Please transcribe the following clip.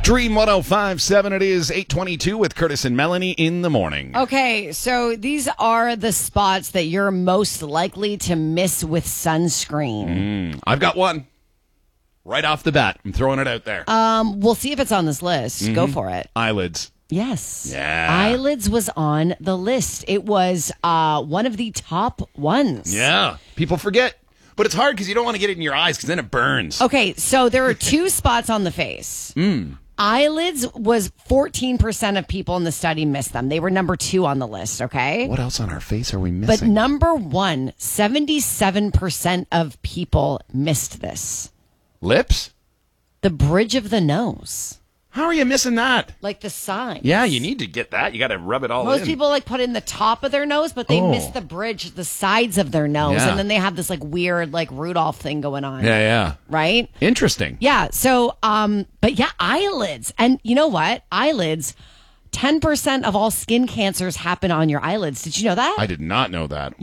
Dream 105.7, it is 8:22 with Curtis and Melanie in the morning. Okay, so these are the spots that you're most likely to miss with sunscreen. I've got one. Right off the bat. I'm throwing it out there. We'll see if it's on this list. Go for it. Eyelids. Yes. Yeah. Eyelids was on the list. It was one of the top ones. Yeah. People forget. But it's hard because you don't want to get it in your eyes because then it burns. Okay, so there are two spots on the face. Eyelids was 14% of people in the study missed them. They were number 2 on the list, okay? What else on our face are we But missing? number 1, 77% of people missed this. Lips? The bridge of the nose. How are you missing that? Like the sign. Yeah, you need to get that. You got to rub it all in. Most people put in the top of their nose, but they miss the bridge, the sides of their nose. Yeah. And then they have this weird Rudolph thing going on. Yeah. Right? Interesting. Yeah. So, but yeah, eyelids. And you know what? Eyelids, 10% of all skin cancers happen on your eyelids. Did you know that? I did not know that.